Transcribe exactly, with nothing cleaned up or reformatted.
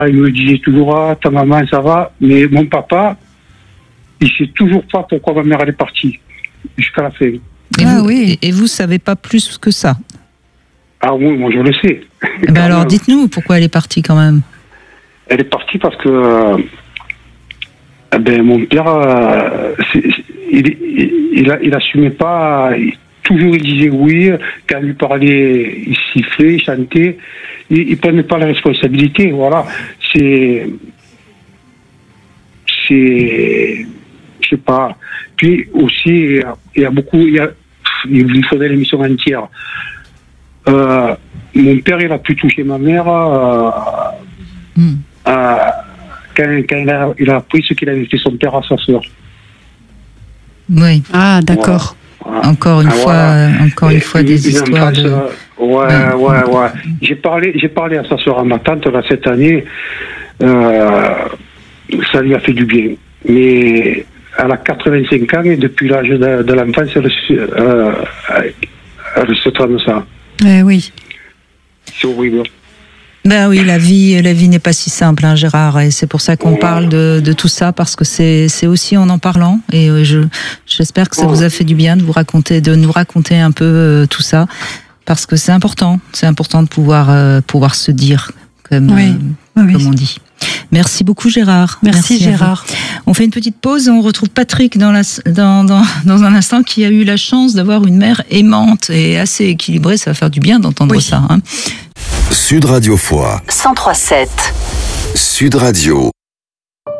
Il me disait toujours, ah, ta maman, ça va. Mais mon papa, il sait toujours pas pourquoi ma mère, elle est partie. Jusqu'à la fin. Et, Ah vous, oui. et, et vous savez pas plus que ça? Ah oui, moi, je le sais. Eh ben alors, dites-nous pourquoi elle est partie quand même. Elle est partie parce que euh, eh ben, mon père, euh, c'est, il, il, il, il assumait pas. Il, toujours il disait oui. Quand il lui parlait, il sifflait, il chantait. Il, il prenait pas la responsabilité. Voilà. C'est, c'est, je sais pas. Puis aussi, il y a beaucoup. Il, y a, il faisait l'émission entière. Euh, mon père, il a pu toucher ma mère. Euh, Mm. Euh, quand, quand il, a, il a appris ce qu'il avait fait son père à sa sœur. Oui. Ah, d'accord. Voilà. Encore une Ah, fois, voilà. euh, encore une, une fois des une histoires enfance, de. Euh, ouais, ouais, ouais. J'ai parlé, j'ai parlé à sa sœur, à ma tante, là, cette année. Euh, ça lui a fait du bien. Mais elle a quatre-vingt-cinq ans et depuis l'âge de, de l'enfance, elle, euh, elle se trame ça. Eh oui. C'est horrible. Ben oui, la vie, la vie n'est pas si simple, hein, Gérard, et c'est pour ça qu'on parle de, de tout ça, parce que c'est, c'est aussi en en parlant, et je, j'espère que ça vous a fait du bien de vous raconter, de nous raconter un peu euh, tout ça, parce que c'est important, c'est important de pouvoir, euh, pouvoir se dire, comme, Oui, euh, oui, comme oui. on dit. Merci beaucoup, Gérard. Merci, à vous. Gérard. On fait une petite pause, on retrouve Patrick dans, la, dans, dans, dans un instant, qui a eu la chance d'avoir une mère aimante et assez équilibrée. Ça va faire du bien d'entendre Oui. ça, hein. Sud Radio Foix. cent trois sept. Sud Radio.